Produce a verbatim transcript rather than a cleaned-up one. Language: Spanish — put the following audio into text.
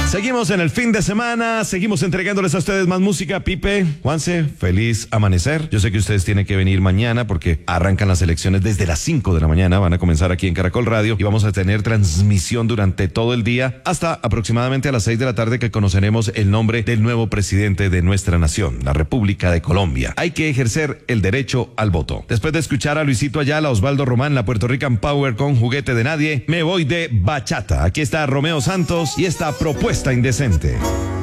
Seguimos en el fin de semana, seguimos entregándoles a ustedes más música. Pipe, Juanse, feliz amanecer. Yo sé que ustedes tienen que venir mañana porque arrancan las elecciones desde las cinco de la mañana, van a comenzar aquí en Caracol Radio y vamos a tener transmisión durante todo el día hasta aproximadamente a las seis de la tarde, que conoceremos el nombre del nuevo presidente de nuestra nación, la República de Colombia. Hay que ejercer el derecho al voto. Después de escuchar a Luisito Ayala, Osvaldo Román, la Puerto Rican Power con Juguete de Nadie, me voy de bachata. Aquí está Romeo Santos y esta propuesta indecente.